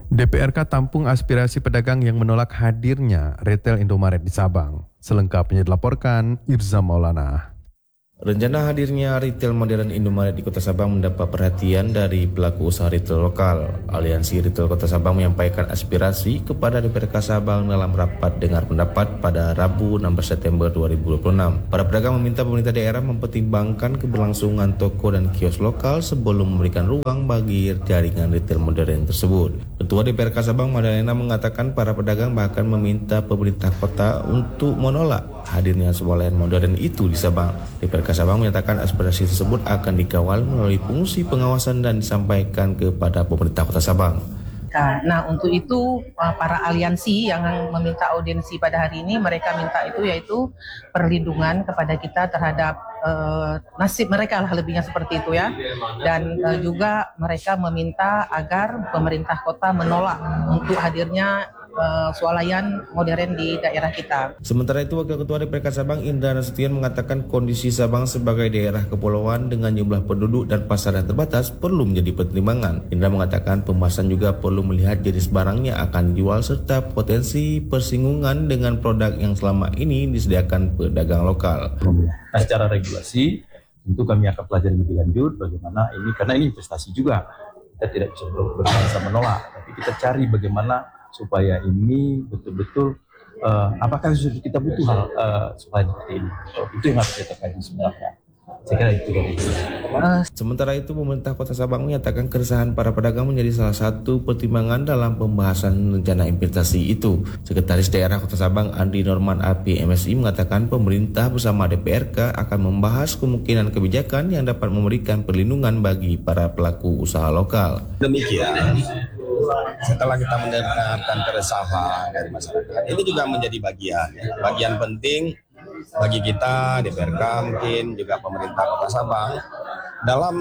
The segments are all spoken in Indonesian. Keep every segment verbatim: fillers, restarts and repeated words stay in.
D P R K tampung aspirasi pedagang yang menolak hadirnya retail Indomaret di Sabang. Selengkapnya dilaporkan Irza Maulana. Rencana hadirnya retail modern Indomaret di Kota Sabang mendapat perhatian dari pelaku usaha retail lokal. Aliansi Retail Kota Sabang menyampaikan aspirasi kepada D P R K Sabang dalam rapat dengar pendapat pada Rabu enam belas September dua ribu dua puluh enam. Para pedagang meminta pemerintah daerah mempertimbangkan keberlangsungan toko dan kios lokal sebelum memberikan ruang bagi jaringan retail modern tersebut. Ketua D P R K Sabang Madalena mengatakan para pedagang bahkan meminta pemerintah kota untuk menolak hadirnya swalayan modern itu di Sabang. D P R K Sabang menyatakan aspirasi tersebut akan dikawal melalui fungsi pengawasan dan disampaikan kepada pemerintah Kota Sabang. Nah, untuk itu para aliansi yang meminta audiensi pada hari ini, mereka minta itu yaitu perlindungan kepada kita terhadap uh, nasib mereka lah lebihnya seperti itu ya. Dan uh, juga mereka meminta agar pemerintah kota menolak untuk hadirnya Uh, swalayan modern di daerah kita. Sementara itu, Wakil Ketua D P R K Sabang Indra Nasution mengatakan kondisi Sabang sebagai daerah kepulauan dengan jumlah penduduk dan pasar yang terbatas perlu menjadi pertimbangan. Indra mengatakan pembahasan juga perlu melihat jenis barang yang akan dijual serta potensi persinggungan dengan produk yang selama ini disediakan pedagang lokal. Nah, secara regulasi tentu kami akan pelajari lebih lanjut bagaimana ini, karena ini investasi juga. Kita tidak bisa berbahasa menolak, tapi kita cari bagaimana supaya ini betul-betul uh, apakah kita butuh hal uh, supaya seperti ini. So, itu yang harus kita kaji sebenarnya. Saya kira itu dari itu. Uh, Sementara itu, pemerintah Kota Sabang menyatakan keresahan para pedagang menjadi salah satu pertimbangan dalam pembahasan rencana investasi itu. Sekretaris Daerah Kota Sabang Andi Norman A P M S I mengatakan pemerintah bersama D P R K akan membahas kemungkinan kebijakan yang dapat memberikan perlindungan bagi para pelaku usaha lokal. Demikian. Setelah kita mendengarkan keresahan dari masyarakat, ini juga menjadi bagian bagian penting bagi kita D P R K, mungkin juga pemerintah Kota Sabang dalam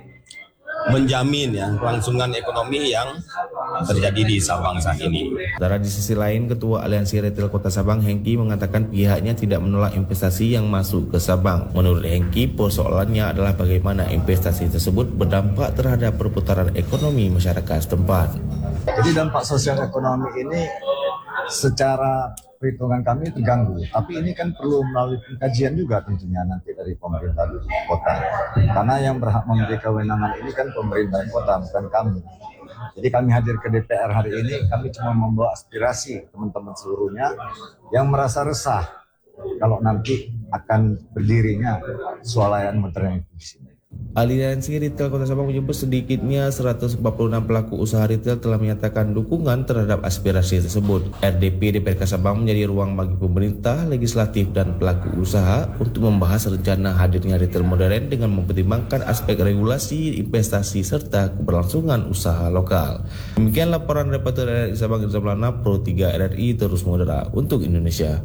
menjamin ya kelangsungan ekonomi yang terjadi di Sabang saat ini. Sementara di sisi lain, Ketua Aliansi Retail Kota Sabang Hengki mengatakan pihaknya tidak menolak investasi yang masuk ke Sabang. Menurut Hengki, persoalannya adalah bagaimana investasi tersebut berdampak terhadap perputaran ekonomi masyarakat setempat. Jadi dampak sosial ekonomi ini secara perhitungan kami terganggu, tapi ini kan perlu melalui pengkajian juga tentunya nanti dari pemerintah kota, karena yang berhak memberi kewenangan ini kan pemerintah kota, bukan kami. Jadi kami hadir ke D P R hari ini, kami cuma membawa aspirasi teman-teman seluruhnya yang merasa resah kalau nanti akan berdirinya swalayan modern itu di sini. Aliansi Retail Kota Sabang menyebut sedikitnya seratus empat puluh enam pelaku usaha retail telah menyatakan dukungan terhadap aspirasi tersebut. R D P D P R K Sabang menjadi ruang bagi pemerintah, legislatif, dan pelaku usaha untuk membahas rencana hadirnya retail modern dengan mempertimbangkan aspek regulasi, investasi, serta keberlangsungan usaha lokal. Demikian laporan reporter R R I Sabang Irza Maulana, Pro tiga R R I terus menggerak untuk Indonesia.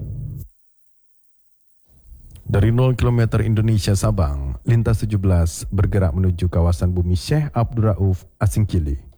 Dari nol kilometer Indonesia Sabang, Lintas tujuh belas bergerak menuju kawasan Bumi Syekh Abdul Rauf Asingkili.